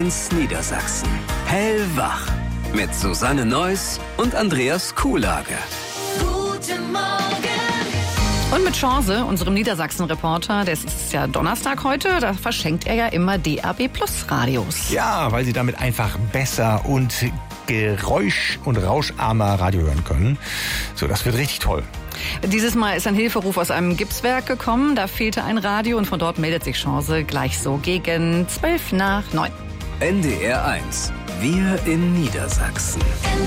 ganz Niedersachsen. Hellwach. Mit Susanne Neuss und Andreas Kuhlage. Guten Morgen. Und mit Chance, unserem Niedersachsen-Reporter, das ist ja Donnerstag heute, da verschenkt er ja immer DAB Plus Radios. Ja, weil Sie damit einfach besser und geräusch- und rauscharmer Radio hören können. So, das wird richtig toll. Dieses Mal ist ein Hilferuf aus einem Gipswerk gekommen. Da fehlte ein Radio und von dort meldet sich Chance gleich so gegen 8:55. NDR 1. Wir in Niedersachsen.